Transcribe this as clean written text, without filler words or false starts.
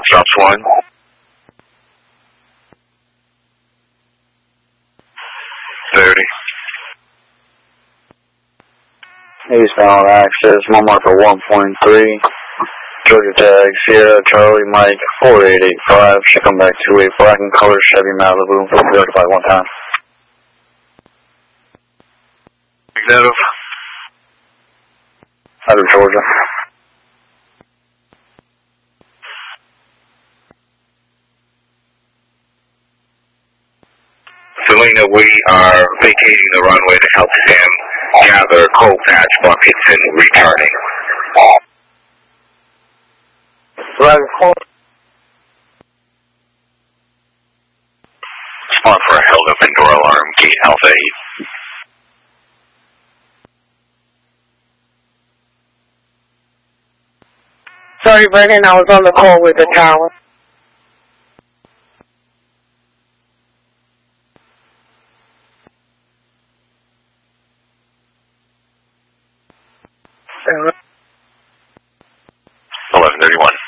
Stops 1. Eastbound access, 1 marker 1.3. Georgia tag, Sierra, Charlie, Mike, 4885. Should come back 28 black and color Chevy Malibu. Verify 1 time. Negative. Out of Georgia. Selena, we are vacating the runway to help Sam gather coal patch buckets and returning. Spot for a held up indoor alarm, gate Alpha 8. Sorry, Brennan, I was on the call with the tower. $11:31.